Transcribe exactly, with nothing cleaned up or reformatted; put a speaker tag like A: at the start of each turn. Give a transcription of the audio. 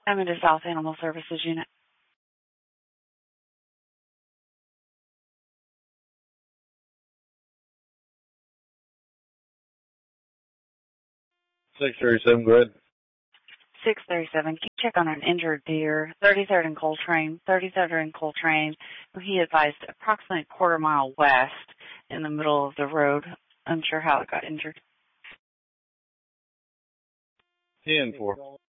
A: I'm in the South Animal Services Unit.
B: six thirty-seven, go ahead.
A: six thirty-seven, can you check on an injured deer, thirty-third and Coltrane, thirty-third and Coltrane, he advised approximately a quarter mile west in the middle of the road. Unsure how it got injured.
B: ten four.